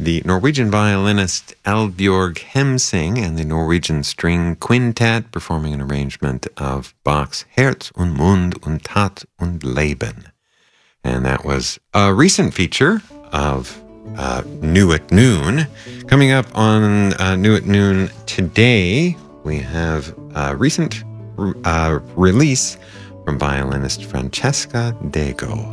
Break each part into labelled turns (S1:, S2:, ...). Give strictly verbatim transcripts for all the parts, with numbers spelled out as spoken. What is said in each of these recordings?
S1: the Norwegian violinist Elbjørg Hemsing and the Norwegian String Quintet performing an arrangement of Bach's Herz und Mund und Tat und Leben. And that was a recent feature of uh, New at Noon. Coming up on uh, New at Noon today, we have a recent uh, release from violinist Francesca Dego.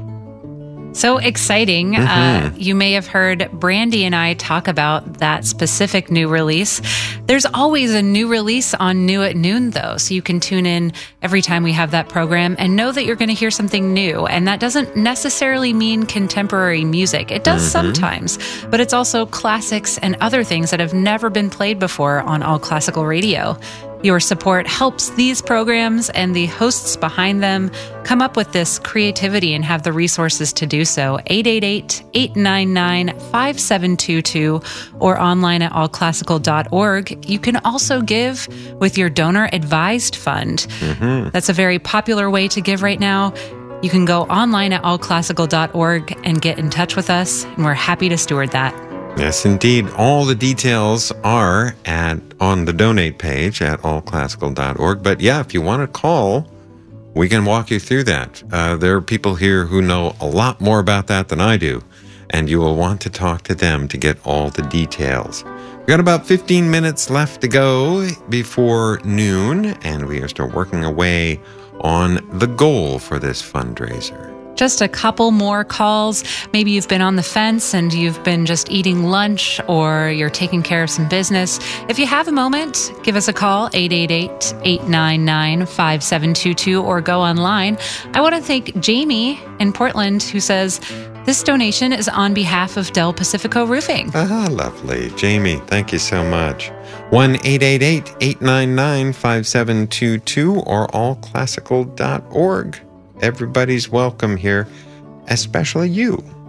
S2: So exciting. Mm-hmm. Uh, you may have heard Brandy and I talk about that specific new release. There's always a new release on New at Noon, though, so you can tune in every time we have that program and know that you're going to hear something new. And that doesn't necessarily mean contemporary music. It does mm-hmm. sometimes, but it's also classics and other things that have never been played before on All Classical Radio. Your support helps these programs and the hosts behind them come up with this creativity and have the resources to do so. eight eight eight, eight nine nine, five seven two two or online at all classical dot org. You can also give with your donor advised fund. Mm-hmm. That's a very popular way to give right now. You can go online at all classical dot org and get in touch with us, and we're happy to steward that.
S1: Yes, indeed. All the details are at on the donate page at all classical dot org. But yeah, if you want to call, we can walk you through that. Uh, there are people here who know a lot more about that than I do, and you will want to talk to them to get all the details. We've got about fifteen minutes left to go before noon, and we are still working away on the goal for this fundraiser.
S2: Just a couple more calls. Maybe you've been on the fence and you've been just eating lunch or you're taking care of some business. If you have a moment, give us a call, eight eight eight, eight nine nine, five seven two two, or go online. I want to thank Jamie in Portland who says, this donation is on behalf of Del Pacifico Roofing.
S1: Ah, lovely. Jamie, thank you so much. one eight eight eight, eight nine nine, five seven two two or all classical dot org. Everybody's welcome here, especially you.